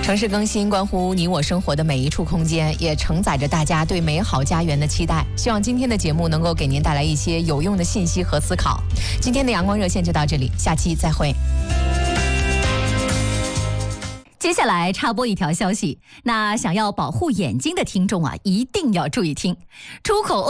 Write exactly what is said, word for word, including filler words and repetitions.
城市更新关乎你我生活的每一处空间，也承载着大家对美好家园的期待。希望今天的节目能够给您带来一些有用的信息和思考。今天的阳光热线就到这里，下期再会。 接下来插播一条消息，那想要保护眼睛的听众啊，一定要注意听。出口